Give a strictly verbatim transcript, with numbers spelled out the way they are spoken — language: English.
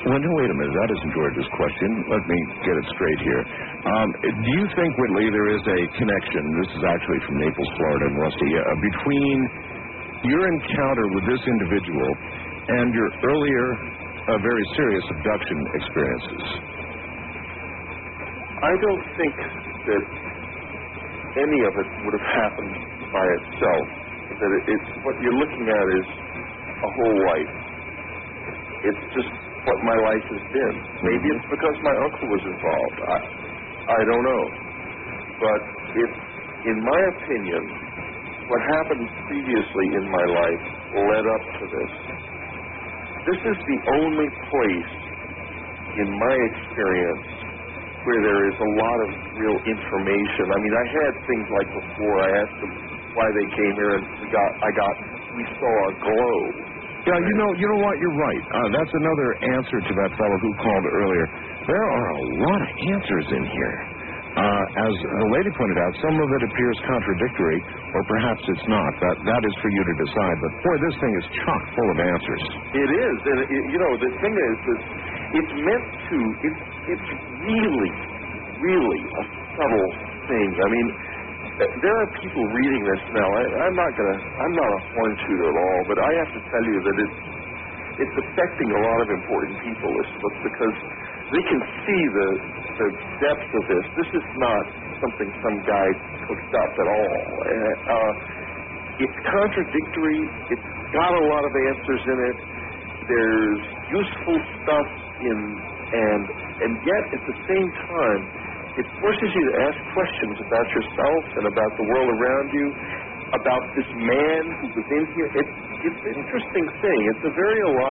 Well, no, wait a minute. That isn't George's question. Let me get it straight here. Um, do you think, Whitley, there is a connection, this is actually from Naples, Florida, and Rusty, uh, between your encounter with this individual and your earlier uh, very serious abduction experiences? I don't think that any of it would have happened by itself. That it, it's what you're looking at is a whole life. It's just what my life has been. Maybe it's because my uncle was involved. I, I don't know. But it, in my opinion, what happened previously in my life led up to this. This is the only place, in my experience, where there is a lot of real information. I mean, I had things like before. I asked them why they came here, and we got, I got, we saw a globe. Yeah, you know, you know what? You're right. Uh, that's another answer to that fellow who called earlier. There are a lot of answers in here. Uh, as the lady pointed out, some of it appears contradictory, or perhaps it's not. That that is for you to decide. But boy, this thing is chock full of answers. It is, and it, you know, the thing is that it's meant to. It's it's really, really a subtle thing. I mean, there are people reading this now. I, I'm not gonna. I'm not a horn shooter at all, but I have to tell you that it's it's affecting a lot of important people. This book, because they can see the the depth of this. This is not something some guy cooked up at all. Uh, it's contradictory. It's got a lot of answers in it. There's useful stuff in, and and yet at the same time, it forces you to ask questions about yourself and about the world around you, about this man who was in here. It's it's an interesting thing. It's a very alive